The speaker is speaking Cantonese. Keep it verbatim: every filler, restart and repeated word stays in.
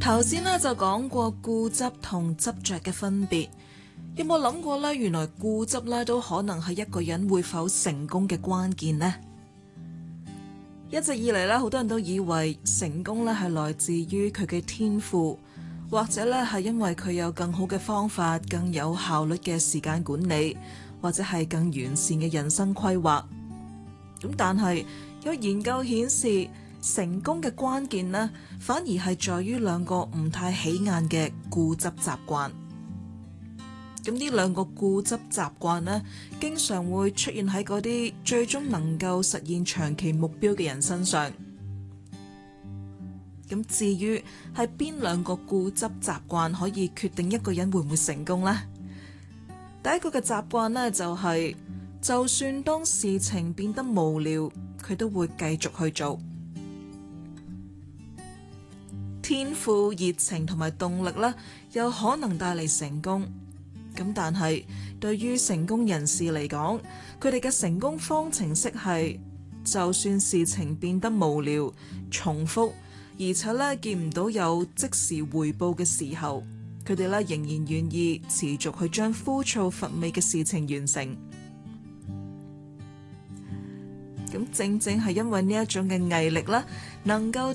頭先咧就講過固執同執着嘅分別，有冇諗過咧？原來固執咧都可能係一個人會否成功嘅關鍵呢？一直以嚟咧，好多人都以為成功咧係來自於佢嘅天賦，或者咧係因為佢有更好嘅方法、更有效率嘅時間管理，或者係更完善嘅人生規劃。咁但係有研究顯示，成功嘅關鍵呢，反而係在於兩個唔太起眼嘅固執習慣。咁呢兩個固執習慣呢，經常會出現喺嗰啲最終能夠實現長期目標嘅人身上。咁至於係邊兩個固執習慣可以決定一個人會唔會成功呢？第一個嘅習慣呢，就係，就算當事情變得無聊，佢都會繼續去做。天賦、熱情同埋動力咧，有可能帶嚟成功。咁但係對於成功人士嚟講，佢哋嘅成功方程式係，就算事情變得無聊、重複，而且咧見唔到有即時回報嘅時候，佢哋咧仍然願意持續去將枯燥乏味嘅事情完成。咁正正係因為呢一種嘅毅力啦，能夠